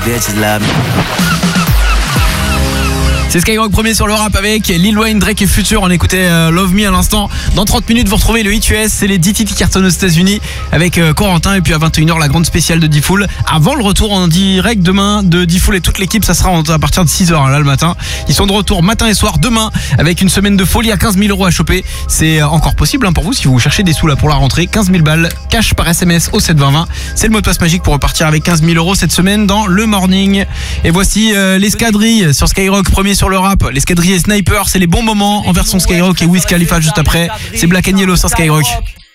bitches love me. C'est Skyrock premier sur le rap avec Lil Wayne, Drake et Future. On écoutait Love Me à l'instant. Dans 30 minutes, vous retrouvez le hit US. C'est les 10 titres qui cartonnent aux États-Unis avec Corentin. Et puis à 21h, la grande spéciale de D-Fool. Avant le retour en direct demain de D-Fool et toute l'équipe, ça sera à partir de 6h là le matin. Ils sont de retour matin et soir demain avec une semaine de folie à 15 000 € à choper. C'est encore possible pour vous si vous cherchez des sous là pour la rentrée. 15 000 balles cash par SMS au 72020. C'est le mot de passe magique pour repartir avec 15 000 € cette semaine dans le morning. Et voici l'escadrille sur Skyrock premier sur le rap. L'escadrille et Sniper, c'est les bons moments en version Skyrock et Wiz Khalifa juste après. C'est Black & Yellow sur Skyrock.